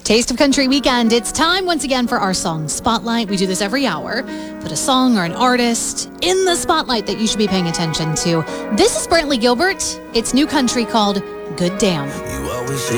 Taste of Country Weekend. It's time once again for our song spotlight. We do this every hour. Put a song or an artist in the spotlight that you should be paying attention to. This is Brantley Gilbert. It's new country called Good Damn. You always say